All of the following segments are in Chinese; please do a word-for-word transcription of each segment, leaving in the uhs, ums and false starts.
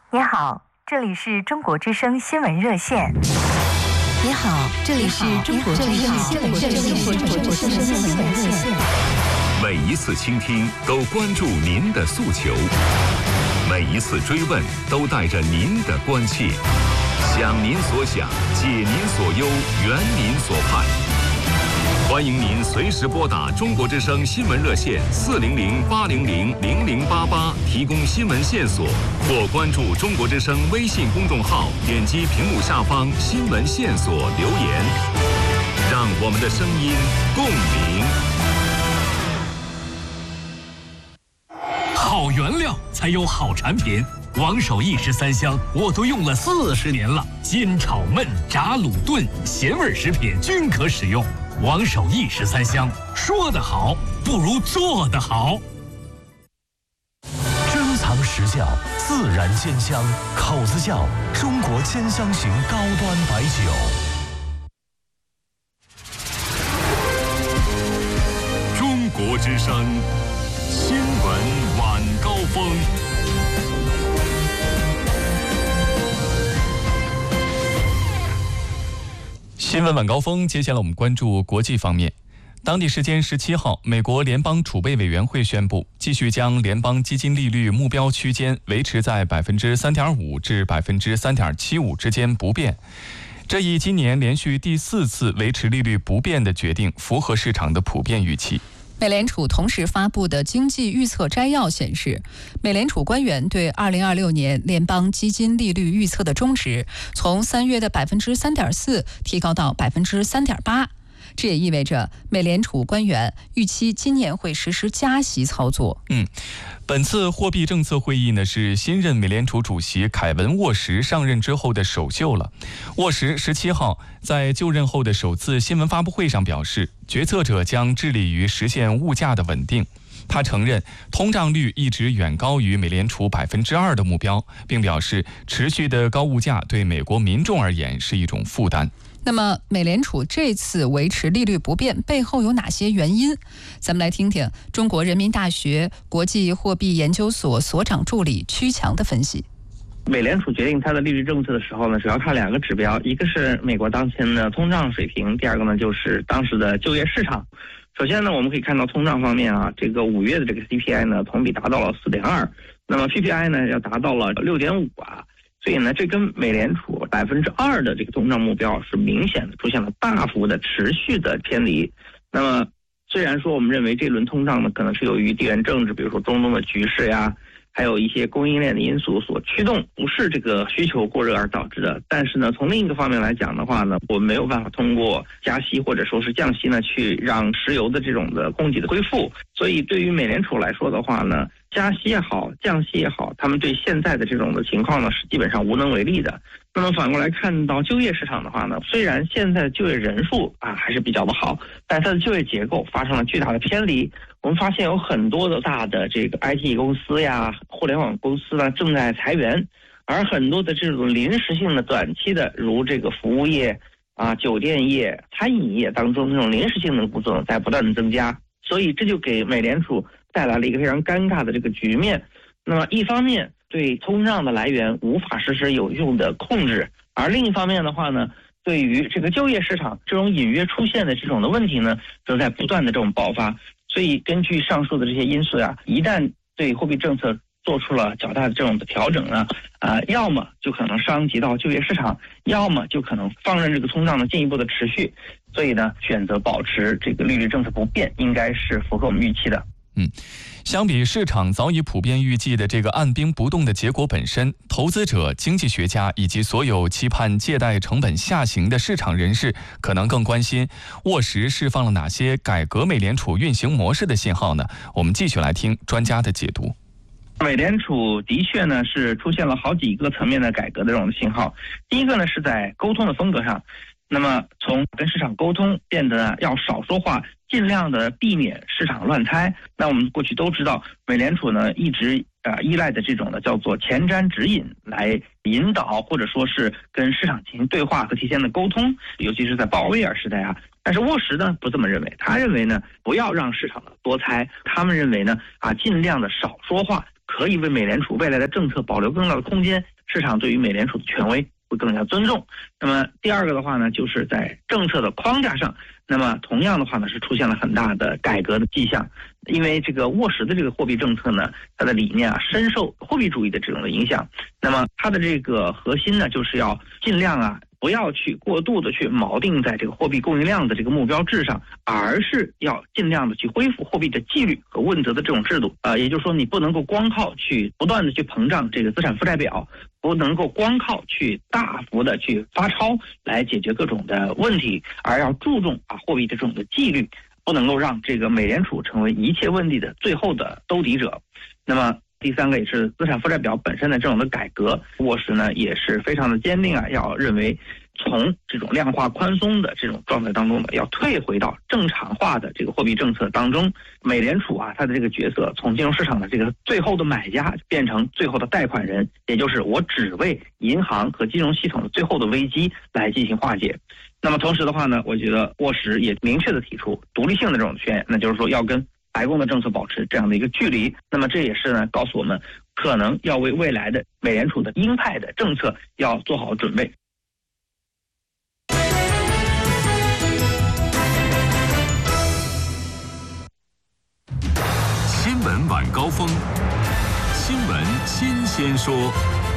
你好，这里是中国之声新闻热线。 你好，这里是中国之声新闻热线。 每一次倾听都关注您的诉求，每一次追问都带着您的关切。想您所想，解您所忧，圆您所盼。欢迎您随时拨打中国之声新闻热线四零零八零零零零八八提供新闻线索，或关注中国之声微信公众号，点击屏幕下方新闻线索留言，让我们的声音共鸣。 好原料才有好产品，王守义十三香我都用了四十年了，煎炒焖炸卤炖咸味食品均可使用。王守义十三香，说得好不如做得好。 珍藏实窖，自然鲜香，口子窖，中国千香型高端白酒。 中国之声新闻晚高峰。 新闻晚高峰，接下来我们关注国际方面。当地时间十七号，美国联邦储备委员会宣布，继续将联邦基金利率目标区间维持在百分之三点五至百分之三点七五之间不变。这一今年连续第四次维持利率不变的决定，符合市场的普遍预期。 美联储同时发布的经济预测摘要显示，美联储官员对二零二六年联邦基金利率预测的中值从三月的百分之三点四提高到百分之三点八。这也意味着美联储官员预期今年会实施加息操作。 嗯，本次货币政策会议呢是新任美联储主席凯文·沃什上任之后的首秀了。沃什十七号在就任后的首次新闻发布会上表示，决策者将致力于实现物价的稳定。他承认通胀率一直远高于美联储百分之二的目标，并表示持续的高物价对美国民众而言是一种负担。 那么美联储这次维持利率不变背后有哪些原因？咱们来听听中国人民大学国际货币研究所所长助理曲强的分析。 美联储决定它的利率政策的时候呢，主要看两个指标，一个是美国当前的通胀水平，第二个呢就是当时的就业市场。首先呢，我们可以看到通胀方面啊，这个五月的这个 C P I 呢同比达到了 四点二， 那么 P P I 呢要达到了 六点五 啊。所以呢，这跟美联储百分之二的这个通胀目标是明显的出现了大幅的持续的偏离。那么，虽然说我们认为这轮通胀呢可能是由于地缘政治，比如说中东的局势呀，还有一些供应链的因素所驱动，不是这个需求过热而导致的。但是呢，从另一个方面来讲的话呢，我们没有办法通过加息或者说是降息呢，去让石油的这种的供给的恢复。所以，对于美联储来说的话呢，加息也好，降息也好，他们对现在的这种的情况呢是基本上无能为力的。那么反过来看到就业市场的话呢，虽然现在的就业人数啊还是比较的好，但它的就业结构发生了巨大的偏离。我们发现有很多的大的这个 I T 公司呀、互联网公司呢正在裁员，而很多的这种临时性的、短期的，如这个服务业啊、酒店业、餐饮业当中这种临时性的工作在不断的增加，所以这就给美联储带来了一个非常尴尬的这个局面。那么一方面对通胀的来源无法实施有用的控制，而另一方面的话呢，对于这个就业市场这种隐约出现的这种的问题呢，正在不断的这种爆发。所以根据上述的这些因素呀、啊，一旦对货币政策做出了较大的这种的调整呢，啊、呃，要么就可能伤及到就业市场，要么就可能放任这个通胀的进一步的持续。所以呢，选择保持这个利率政策不变，应该是符合我们预期的。 嗯，相比市场早已普遍预计的这个按兵不动的结果本身，投资者、经济学家以及所有期盼借贷成本下行的市场人士可能更关心沃什释放了哪些改革美联储运行模式的信号呢？我们继续来听专家的解读。 美联储的确呢是出现了好几个层面的改革的这种信号。第一个呢是在沟通的风格上，那么从跟市场沟通变得要少说话，尽量的避免市场乱猜。那我们过去都知道，美联储呢一直呃依赖的这种呢叫做前瞻指引来引导，或者说是跟市场进行对话和提前的沟通，尤其是在鲍威尔时代啊。但是沃什呢不这么认为，他认为呢不要让市场多猜，他们认为呢啊尽量的少说话， 可以为美联储未来的政策保留更大的空间，市场对于美联储的权威会更加尊重。那么第二个的话呢，就是在政策的框架上，那么同样的话呢是出现了很大的改革的迹象。因为这个沃什的这个货币政策呢，它的理念啊深受货币主义的这种的影响。那么它的这个核心呢，就是要尽量啊不要去过度的去锚定在这个货币供应量的这个目标制上，而是要尽量的去恢复货币的纪律和问责的这种制度。呃，也就是说，你不能够光靠去不断的去膨胀这个资产负债表，不能够光靠去大幅的去发钞来解决各种的问题，而要注重啊货币的这种的纪律，不能够让这个美联储成为一切问题的最后的兜底者。那么第三个也是资产负债表本身的这种的改革，沃什呢也是非常的坚定啊，要认为从这种量化宽松的这种状态当中呢，要退回到正常化的这个货币政策当中。美联储啊，它的这个角色从金融市场的这个最后的买家变成最后的贷款人，也就是我只为银行和金融系统的最后的危机来进行化解。那么同时的话呢，我觉得沃什也明确的提出独立性的这种宣言，那就是说要跟白宫的政策保持这样的一个距离。那么这也是呢告诉我们，可能要为未来的美联储的鹰派的政策要做好准备。 新闻晚高峰，新闻新鲜说。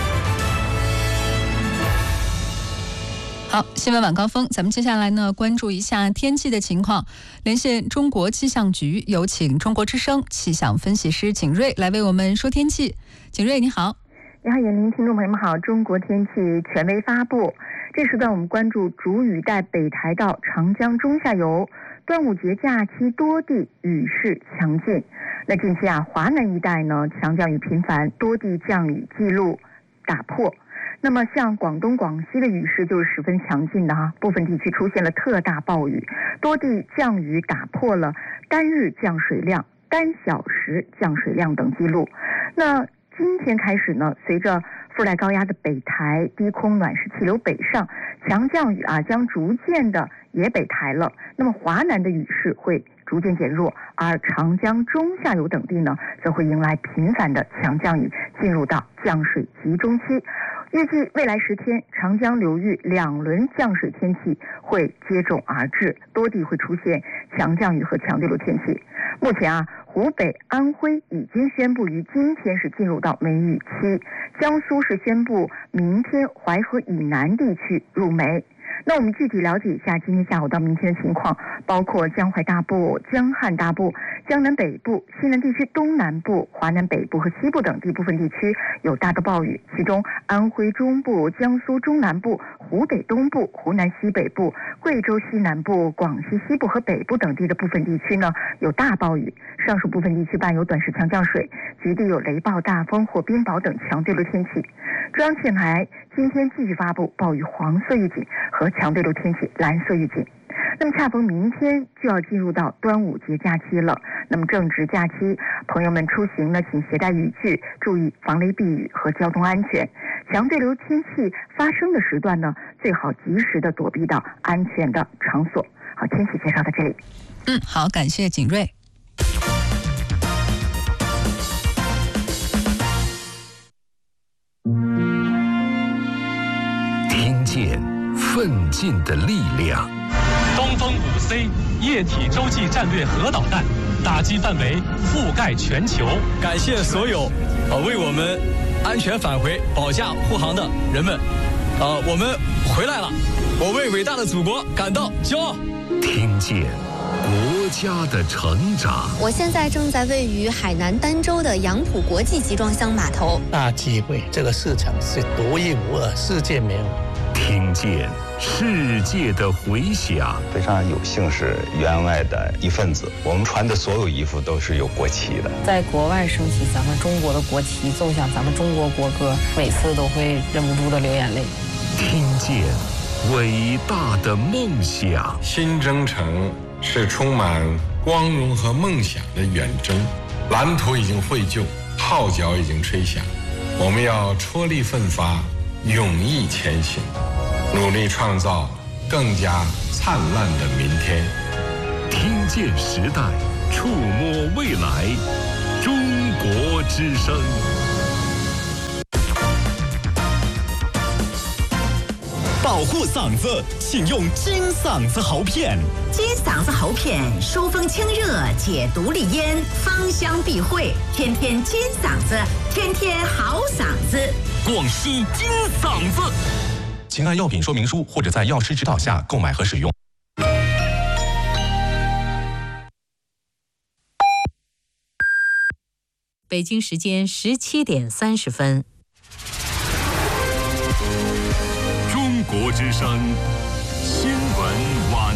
好，新闻晚高峰，咱们接下来呢关注一下天气的情况。连线中国气象局，有请中国之声气象分析师景睿来为我们说天气。景睿你好。 你好，严林，听众朋友们好。中国天气权威发布，这时段我们关注主雨带北台到长江中下游，端午节假期多地雨势强劲。那近期啊，华南一带呢强降雨频繁，多地降雨记录打破。那么像广东、广西的雨势就是十分强劲的哈，部分地区出现了特大暴雨，多地降雨打破了单日降水量、单小时降水量等记录。那今天开始呢，随着附带高压的北台低空暖湿气流北上，强降雨啊将逐渐的也北台了。那么华南的雨势会逐渐减弱，而长江中下游等地呢，则会迎来频繁的强降雨，进入到降水集中期。预计未来十天，长江流域两轮降水天气会接踵而至，多地会出现强降雨和强对流天气。目前啊，湖北、安徽已经宣布于今天是进入到梅雨期，江苏是宣布明天淮河以南地区入梅。那我们具体了解一下今天下午到明天的情况，包括江淮大部、江汉大部、江南北部、西南地区东南部、华南北部和西部等地部分地区有大到暴雨，其中安徽中部、江苏中南部、湖北东部、湖南西北部、贵州西南部、广西西部和北部等地的部分地区呢有大暴雨，上述部分地区伴有短时强降水，局地有雷暴、大风或冰雹等强对流天气。中央气象台今天继续发布暴雨黄色预警和强对流天气蓝色预警。那么恰逢明天就要进入到端午节假期了，那么正值假期，朋友们出行呢，请携带雨具，注意防雷避雨和交通安全。强对流天气发生的时段呢，最好及时的躲避到安全的场所。好，天气介绍到这里。 嗯，好，感谢景睿。 听见奋进的力量。 东风五 C 液体洲际战略核导弹，打击范围覆盖全球。 感谢所有呃为我们安全返回保驾护航的人们，呃，我们回来了，我为伟大的祖国感到骄傲。 听见国家的成长。 我现在正在位于海南儋州的杨浦国际集装箱码头。 大机会，这个市场是独一无二，世界没有。 听见世界的回响。 非常有幸是员外的一份子，我们穿的所有衣服都是有国旗的。 在国外升起咱们中国的国旗，奏响咱们中国国歌，每次都会忍不住的流眼泪。 听见伟大的梦想。 新征程是充满光荣和梦想的远征，蓝图已经绘就，号角已经吹响，我们要踔厉奋发，勇毅前行，努力创造更加灿烂的明天。 听见时代，触摸未来，中国之声。 保护嗓子，请用金嗓子喉片。 金嗓子喉片疏风清热，解毒利咽，芳香避秽，天天金嗓子，天天好嗓子。 广西金嗓子，请按药品说明书或者在药师指导下购买和使用。 北京时间十七点三十分。 中国之声新闻